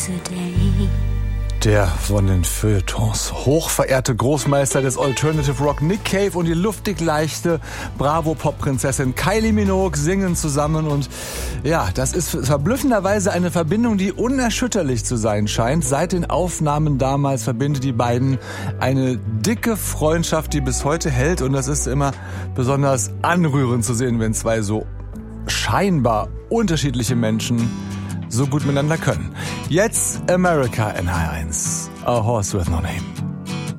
today. Der von den Feuilletons hochverehrte Großmeister des Alternative Rock Nick Cave und die luftig leichte Bravo-Pop-Prinzessin Kylie Minogue singen zusammen und ja, das ist verblüffenderweise eine Verbindung, die unerschütterlich zu sein scheint. Seit den Aufnahmen damals verbindet die beiden eine dicke Freundschaft, die bis heute hält und das ist immer besonders anrührend zu sehen, wenn zwei so scheinbar unterschiedliche Menschen so gut miteinander können. Jetzt America in H1, A Horse with No Name.